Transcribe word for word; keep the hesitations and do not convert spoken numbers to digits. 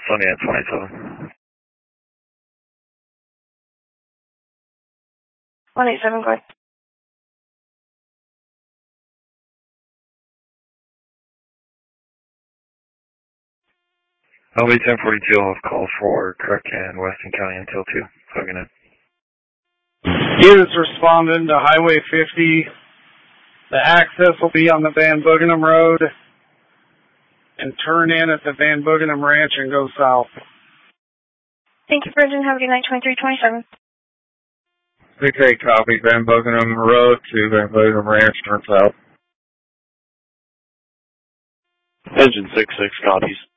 Sonny at twenty-seven. one eight seven, go ahead. L B ten forty-two, I'll have calls for Cook and Weston County until two. So I'm gonna. Units responding to Highway fifty. The access will be on the Van Boogenham Road and turn in at the Van Boogenham Ranch and go south. Thank you, Brendan. Have a good night, twenty-three twenty-seven. six eight copy, Van Boogenham Road to Van Boogenham Ranch, turn south. Engine six six copies.